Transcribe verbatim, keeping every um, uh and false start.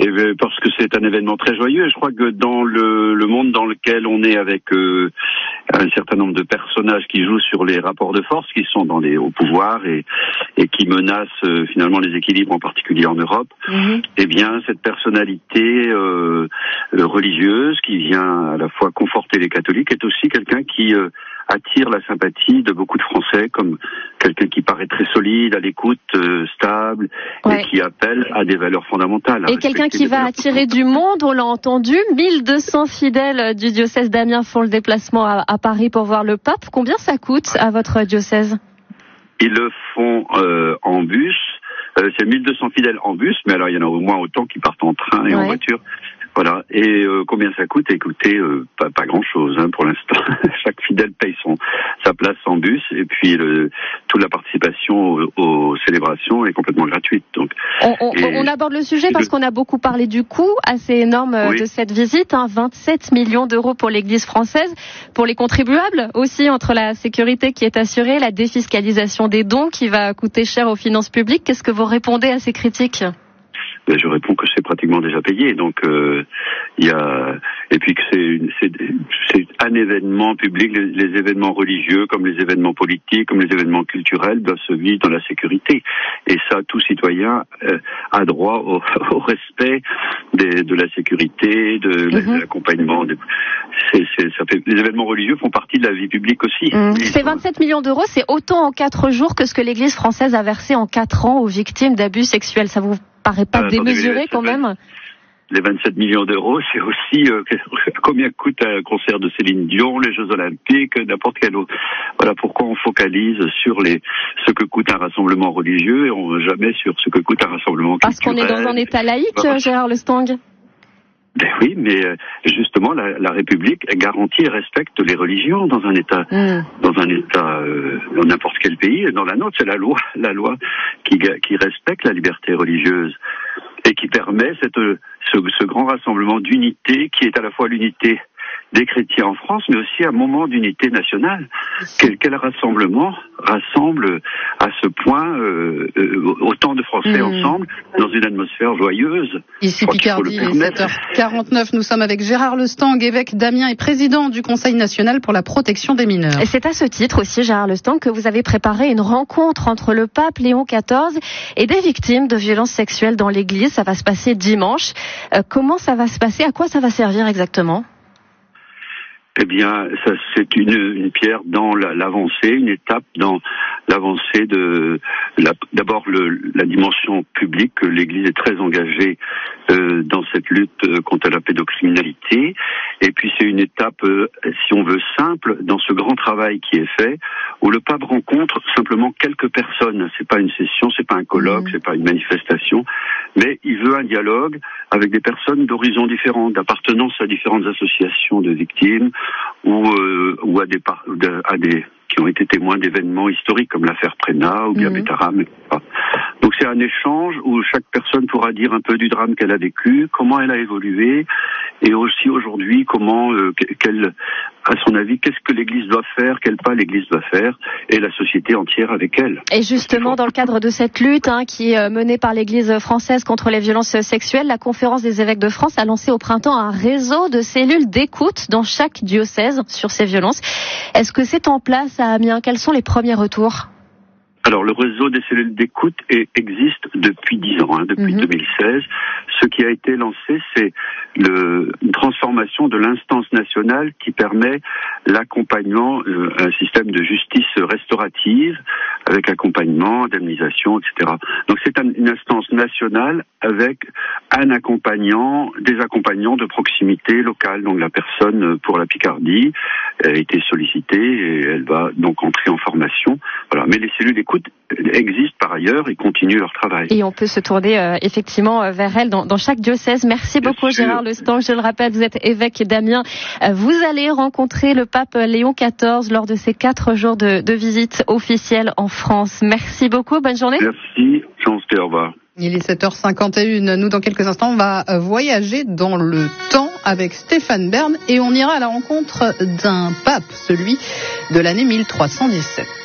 Et parce que c'est un événement très joyeux. Je crois que dans le, le monde dans lequel on est, avec euh, un certain nombre de personnages qui jouent sur les rapports de force, qui sont dans les hauts pouvoirs et, et qui menacent euh, finalement les équilibres, en particulier en Europe, mmh. eh bien cette personnalité euh, religieuse qui vient à la fois conforter les catholiques est aussi quelqu'un qui euh, attire la sympathie de beaucoup de Français, comme quelqu'un qui paraît très solide, à l'écoute, euh, stable, ouais. et qui appelle à des valeurs fondamentales. Et quelqu'un qui va attirer du monde, on l'a entendu, mille deux cents fidèles du diocèse d'Amiens font le déplacement à, à Paris pour voir le pape. Combien ça coûte à votre diocèse? Ils le font euh, en bus, euh, c'est mille deux cents fidèles en bus, mais alors il y en a au moins autant qui partent en train et ouais. en voiture. Voilà. Et euh, combien ça coûte? Écoutez, euh, pas, pas grand-chose hein, pour l'instant. Chaque fidèle paye son sa place en bus, et puis le, toute la participation aux, aux célébrations est complètement gratuite. Donc, on, on, on aborde le sujet parce qu'on a beaucoup parlé du coût assez énorme oui. de cette visite. Hein, vingt-sept millions d'euros pour l'Église française, pour les contribuables aussi, entre la sécurité qui est assurée, la défiscalisation des dons qui va coûter cher aux finances publiques. Qu'est-ce que vous répondez à ces critiques? Ben, je réponds que c'est pratiquement déjà payé, donc il euh, y a et puis que c'est, c'est c'est un événement public. Les, les événements religieux, comme les événements politiques, comme les événements culturels, doivent se vivre dans la sécurité. Et ça, tout citoyen euh, a droit au, au respect des, de la sécurité, de, mm-hmm. de l'accompagnement. De, c'est, c'est, ça fait, les événements religieux font partie de la vie publique aussi. Mm. Ces vingt-sept millions d'euros, c'est autant en quatre jours que ce que l'Église française a versé en quatre ans aux victimes d'abus sexuels. Ça vous paraît pas ah, démesuré quand même? Les vingt-sept millions d'euros, c'est aussi euh, combien coûte un concert de Céline Dion, les Jeux Olympiques, n'importe quel autre. Voilà pourquoi on focalise sur les ce que coûte un rassemblement religieux et on jamais sur ce que coûte un rassemblement Parce culturel. Parce qu'on est dans un État laïque, voilà. Gérard Le Stang. Ben oui, mais justement, la, la République garantit et respecte les religions dans un État, mmh. dans un État, euh, dans n'importe quel pays. Dans la nôtre, c'est la loi, la loi qui, qui respecte la liberté religieuse et qui permet cette, ce, ce grand rassemblement d'unité qui est à la fois l'unité des chrétiens en France, mais aussi un moment d'unité nationale. Quel, quel rassemblement rassemble à ce point euh, euh, autant de Français mmh. ensemble dans une atmosphère joyeuse. Ici Picardie, il est sept heures quarante-neuf. Nous sommes avec Gérard Le Stang, évêque d'Amiens et président du Conseil national pour la protection des mineurs. Et c'est à ce titre aussi, Gérard Le Stang, que vous avez préparé une rencontre entre le pape Léon quatorze et des victimes de violences sexuelles dans l'Église. Ça va se passer dimanche. Euh, comment ça va se passer? À quoi ça va servir exactement? Eh bien, ça, c'est une, une pierre dans la, l'avancée, une étape dans l'avancée de la, d'abord le, la dimension publique. L'Église est très engagée euh, dans cette lutte contre la pédocriminalité. Et puis c'est une étape, euh, si on veut, simple dans ce grand travail qui est fait, où le pape rencontre simplement quelques personnes. C'est pas une session, c'est pas un colloque, mmh. c'est pas une manifestation, mais il veut un dialogue avec des personnes d'horizons différents, d'appartenance à différentes associations de victimes, ou, euh, ou à des, à des qui ont été témoins d'événements historiques comme l'affaire Prénat ou bien mmh. Betaram, et cetera. Donc c'est un échange où chaque personne pourra dire un peu du drame qu'elle a vécu, comment elle a évolué, et aussi aujourd'hui comment, euh, qu'elle, à son avis, qu'est-ce que l'Église doit faire, quel pas l'Église doit faire, et la société entière avec elle. Et justement, dans le cadre de cette lutte hein, qui est menée par l'Église française contre les violences sexuelles, la Conférence des évêques de France a lancé au printemps un réseau de cellules d'écoute dans chaque diocèse sur ces violences. Est-ce que c'est en place à Amiens? Quels sont les premiers retours? Alors, le réseau des cellules d'écoute est, existe depuis dix ans, hein, depuis mmh. deux mille seize. Ce qui a été lancé, c'est le, une transformation de l'instance nationale qui permet l'accompagnement, euh, un système de justice restaurative avec accompagnement, indemnisation, et cetera. Donc, c'est un, une instance nationale avec un accompagnant, des accompagnants de proximité locale. Donc, la personne pour la Picardie a été sollicitée et elle va donc entrer en formation. Voilà. Mais les cellules d'écoute existent par ailleurs et continuent leur travail. Et on peut se tourner euh, effectivement euh, vers elles dans, dans chaque diocèse. Merci Bien beaucoup sûr. Gérard Le Stang. Je le rappelle, vous êtes évêque d'Amiens. Euh, vous allez rencontrer le pape Léon quatorze lors de ces quatre jours de, de visite officielle en France. Merci beaucoup. Bonne journée. Merci. Chance, au revoir. Il est sept heures cinquante et une. Nous, dans quelques instants, on va voyager dans le temps avec Stéphane Bern et on ira à la rencontre d'un pape, celui de l'année mille trois cent dix-sept.